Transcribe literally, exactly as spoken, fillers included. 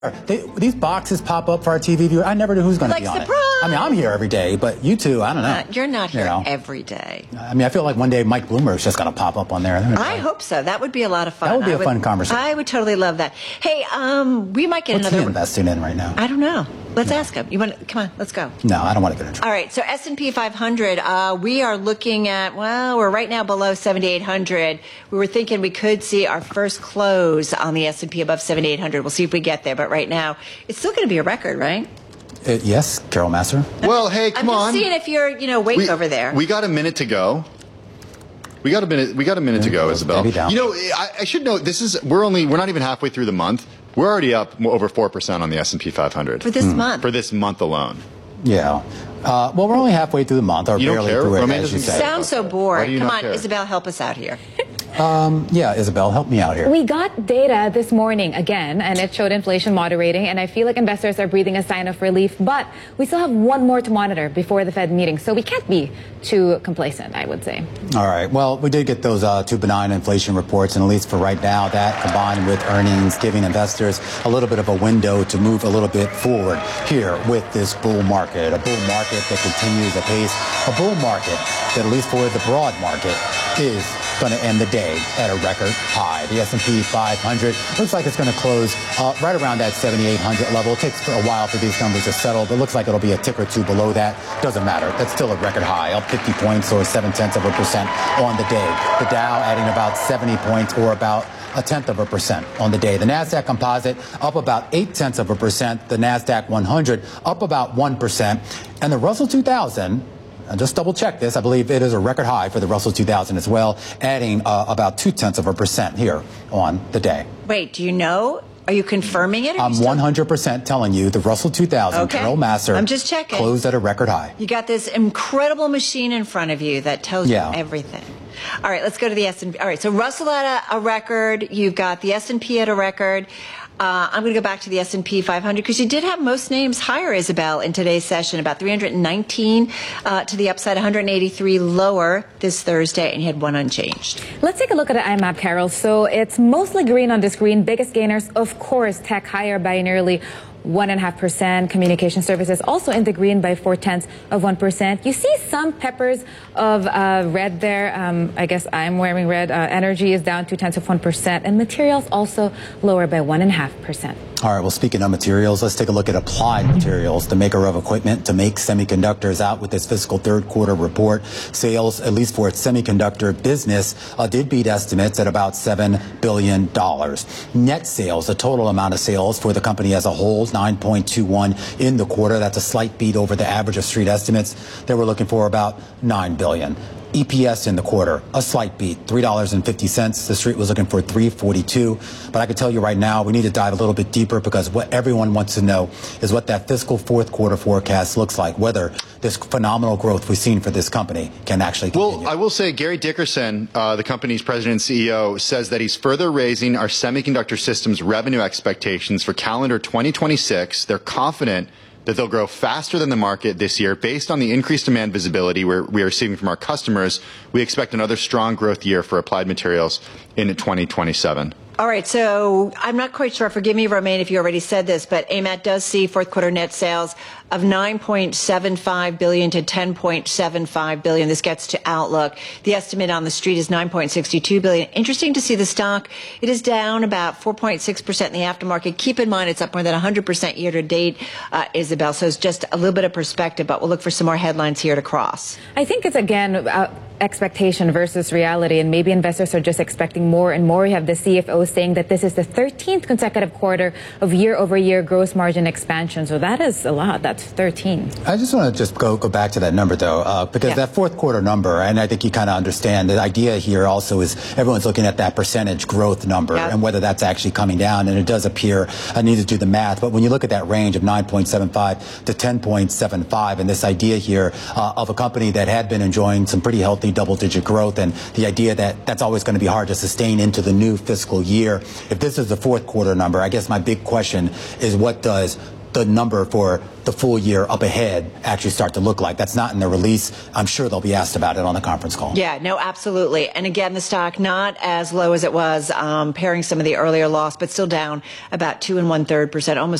They, these boxes pop up for our T V viewers. I never knew who's going to like be on surprise. it. I mean, I'm here every day, but you two, I don't know. Uh, you're not here you know. every day. I mean, I feel like one day Mike Bloomberg's just going to pop up on there. I hope so. That would be a lot of fun. That would be I a fun conversation. I would totally love that. Hey, um, we might get What's another. he investing in right now? I don't know. Let's No. ask him. You want? Come on, let's go. No, I don't want to get in trouble. All right, so S and P five hundred, uh, we are looking at, well, we're right now below seventy-eight hundred. We were thinking we could see our first close on the S and P above seventy-eight hundred. We'll see if we get there, but right now, it's still going to be a record, right? Uh, yes, Carol Massar. Well, hey, come I'm just on. seeing if you're, you know, awake we, over there. We got a minute to go. We got a minute. We got a minute to go, Isabel. Maybe down. You know, I, I should note this is we're only we're not even halfway through the month. We're already up over four percent on the S and P five hundred For this Hmm. month. for this month alone. Yeah. Uh, well, we're only halfway through the month, or You don't barely care? through it, Romaine as you doesn't say. care. Sounds so Why bored. do you Come not on, care? Isabel, help us out here. Um, yeah, Isabel, help me out here. We got data this morning again, and it showed inflation moderating, and I feel like investors are breathing a sign of relief, but we still have one more to monitor before the Fed meeting, so we can't be too complacent, I would say. All right. Well, we did get those uh, two benign inflation reports, and at least for right now, that combined with earnings, giving investors a little bit of a window to move a little bit forward here with this bull market, a bull market that continues apace, a bull market that, at least for the broad market, is going to end the day at a record high. The S and P five hundred looks like it's going to close uh, right around that seventy-eight hundred level. It takes a while for these numbers to settle, but it looks like it'll be a tick or two below that. Doesn't matter. That's still a record high, up fifty points or seven tenths of a percent on the day. The Dow adding about seventy points or about a tenth of a percent on the day. The NASDAQ composite up about eight tenths of a percent. The NASDAQ one hundred up about one percent. And the Russell two thousand, and just double check this, I believe it is a record high for the Russell two thousand as well, adding uh, about two tenths of a percent here on the day. Wait, do you know? Are you confirming it? Or I'm you still- one hundred percent telling you the Russell two thousand, Okay. Carol Massar, I'm just checking. closed at a record high. You got this incredible machine in front of you that tells Yeah. you everything. All right, let's go to the S and P. All right, so Russell at a, a record. You've got the S and P at a record. Uh, I'm going to go back to the S and P five hundred because you did have most names higher, Isabel, in today's session. About three hundred nineteen uh, to the upside, one hundred eighty-three lower this Thursday, and you had one unchanged. Let's take a look at the I M A P, Carol. So it's mostly green on the screen. Biggest gainers, of course, tech higher by nearly one and a half percent. Communication services also in the green by four tenths of one percent. You see some peppers of uh, red there. Um, I guess I'm wearing red. Uh, energy is down two tenths of one percent, and materials also lower by one and a half percent. All right, well, speaking of materials, let's take a look at Applied Materials, the maker of equipment to make semiconductors, out with its fiscal third quarter report. Sales, at least for its semiconductor business, uh, did beat estimates at about seven billion dollars. Net sales, the total amount of sales for the company as a whole, nine point two one in the quarter. That's a slight beat over the average of street estimates. They were looking for about nine billion dollars. E P S in the quarter, a slight beat, three dollars and fifty cents. The street was looking for three forty-two. But I can tell you right now, we need to dive a little bit deeper because what everyone wants to know is what that fiscal fourth quarter forecast looks like, whether this phenomenal growth we've seen for this company can actually continue. Well, I will say Gary Dickerson, uh, the company's president and C E O, says that he's further raising our semiconductor systems revenue expectations for calendar twenty twenty-six. They're confident that they'll grow faster than the market this year. Based on the increased demand visibility we're, we are receiving from our customers, we expect another strong growth year for Applied Materials in twenty twenty-seven. All right, so I'm not quite sure. Forgive me, Romaine, if you already said this, but A M A T does see fourth quarter net sales of nine point seven five billion dollars to ten point seven five billion dollars. This gets to Outlook. The estimate on the street is nine point six two billion dollars. Interesting to see the stock. It is down about four point six percent in the aftermarket. Keep in mind it's up more than one hundred percent year to date, uh, Isabel. So it's just a little bit of perspective, but we'll look for some more headlines here to cross. I think it's, again, uh, expectation versus reality, and maybe investors are just expecting more and more. We have the C F O saying that this is the thirteenth consecutive quarter of year-over-year gross margin expansion. So that is a lot. That's thirteen. I just want to just go go back to that number, though, uh, because Yeah. that fourth quarter number, and I think you kind of understand the idea here also is everyone's looking at that percentage growth number Yeah. and whether that's actually coming down, and it does appear, I need to do the math, but when you look at that range of nine point seven five to ten point seven five, and this idea here uh, of a company that had been enjoying some pretty healthy double-digit growth, and the idea that that's always going to be hard to sustain into the new fiscal year. If this is the fourth quarter number, I guess my big question is what does the number for the full year up ahead actually start to look like? That's not in the release. I'm sure they'll be asked about it on the conference call. Yeah, no, absolutely. And again, the stock not as low as it was, um, pairing some of the earlier loss, but still down about two and one third percent, almost